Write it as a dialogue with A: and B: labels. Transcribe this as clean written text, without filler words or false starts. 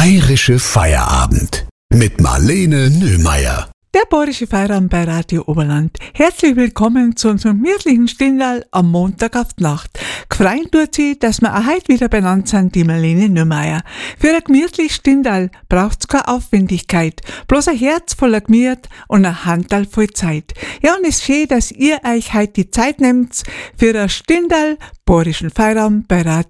A: Bayerische Feierabend mit Marlene Nöhmeier.
B: Der Bayerische Feierabend bei Radio Oberland. Herzlich willkommen zu unserem gemütlichen Stindal am Montag auf die Nacht. Gefreut tut sie, dass wir auch heute wieder benannt sind, die Marlene Nöhmeier. Für ein gemütliches Stindal braucht's keine Aufwendigkeit, bloß ein Herz voller Gemüt und ein Handtal voll Zeit. Ja, und es ist schön, dass ihr euch heute die Zeit nehmt für ein Stindal Bayerischen Feierabend bei Radio